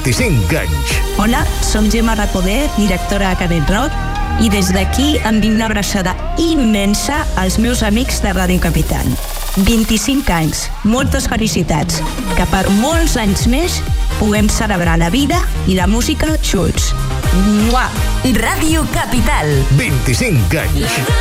25 anys. Hola, som Gemma Recoder, directora de Canet Rock, i des d'aquí em dic una abraçada immensa als meus amics de Ràdio Capital. 25 anys, moltes felicitats, que per molts anys més puguem celebrar la vida i la música junts. Mua! Ràdio Capital. 25 anys.